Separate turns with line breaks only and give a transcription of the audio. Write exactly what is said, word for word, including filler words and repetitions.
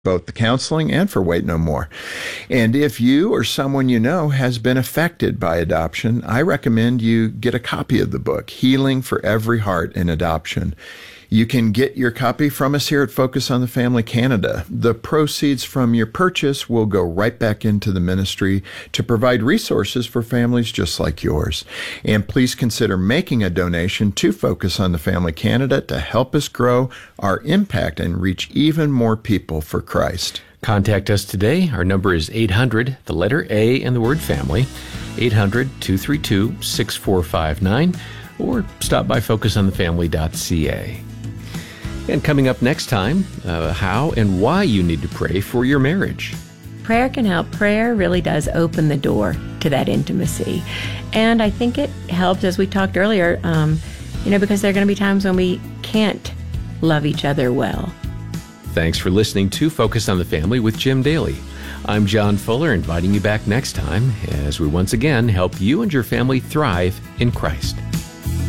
both the counseling and for Wait No More. And if you or someone you know has been affected by adoption, I recommend you get a copy of the book, Healing for Every Heart in Adoption. You can get your copy from us here at Focus on the Family Canada. The proceeds from your purchase will go right back into the ministry to provide resources for families just like yours. And please consider making a donation to Focus on the Family Canada to help us grow our impact and reach even more people for Christ.
Contact us today. Our number is eight hundred, the letter A and the word family, eight hundred, two three two, six four five nine, or stop by focus on the family dot c a. And coming up next time, uh, how and why you need to pray for your marriage.
Prayer can help. Prayer really does open the door to that intimacy. And I think it helps, as we talked earlier, um, you know, because there are going to be times when we can't love each other well.
Thanks for listening to Focus on the Family with Jim Daly. I'm John Fuller, inviting you back next time as we once again help you and your family thrive in Christ.